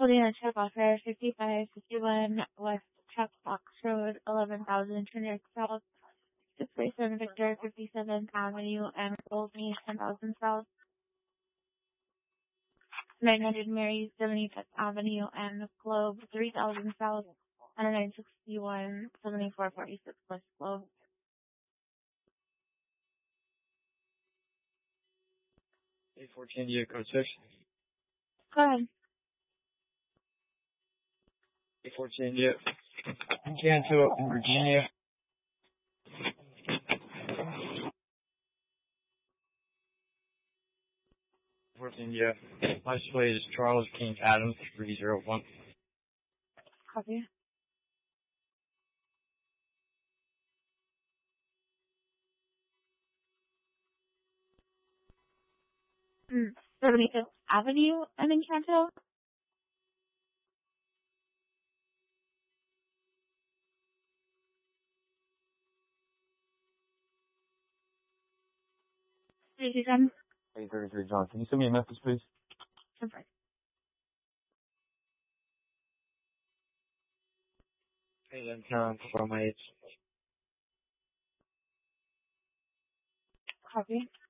Holding a check offer, 5551 West Chuck Fox Road, 11,000 Trinidad South, 647 Victor, 57th Avenue, and Goldney, 10,000 South, 900 Mary, 75th Avenue, and Globe, 3,000 South, and 961, 7446 West Globe. A14 India, code 6. Go ahead. A14 India, Canto in Virginia. A14 India, license plate is Charles King Adams 301. Copy. Mm. 75th Avenue and Encanto. Stacy John. 833 John. Can you send me a message, please? Perfect. Hey, then, for my age. Copy.